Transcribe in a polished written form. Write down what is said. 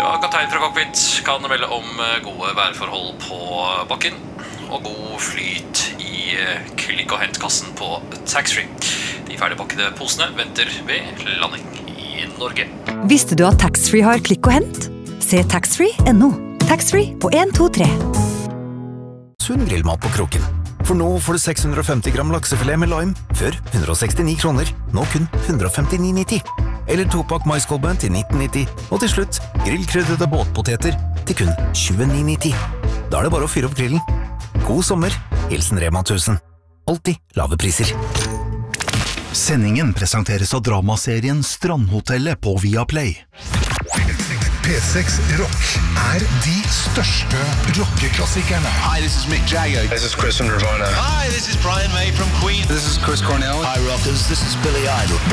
Ja, kaptein fra cockpit kan melde om gode værforhold på bakken og god flyt i klikk- og hentkassen på taxfree. De ferdigpakkede posene venter ved landing i Norge. Visste du at taxfree har klikk og hent? Se taxfree.no. Taxfree på 1, 2, 3. Sunn grillmat på kroken. For nå får du 650 gram laksefilet med lime, før 169 kroner, nå kun 159,90. Eller 2-pakk maiskolben til 19,90. Og til slutt, grillkrydrede båtpoteter til kun 29,90. Da er det bare å fyre opp grillen. God sommer, hilsen Rema 1000. Alltid lave priser. Sendingen presenteres av dramaserien Strandhotellet på Viaplay. P6 Rock de største rockeklassikerne. Hi, this is Mick Jagger. This is Chris from Nirvana. Hi, this is Brian May from Queen. This is Chris Cornell. Hi, rockers. This is Billy Idol.